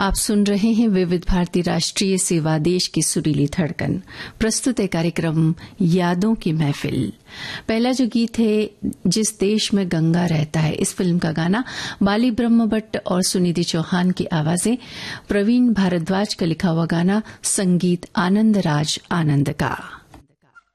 आप सुन रहे हैं विविध भारती राष्ट्रीय सेवा देश की सुरीली धड़कन। प्रस्तुत है कार्यक्रम यादों की महफिल। पहला जो गीत है जिस देश में गंगा रहता है, इस फिल्म का गाना बाली ब्रह्म भट्ट और सुनिधि चौहान की आवाजें, प्रवीण भारद्वाज का लिखा हुआ गाना, संगीत आनंद राज आनंद का।